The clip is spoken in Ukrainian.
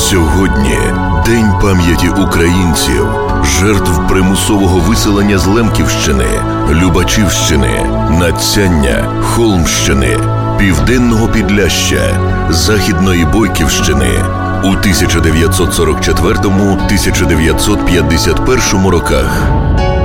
Сьогодні День пам'яті українців, жертв примусового виселення з Лемківщини, Любачівщини, Надсяння, Холмщини, Південного Підляшшя, Західної Бойківщини у 1944-1951 роках.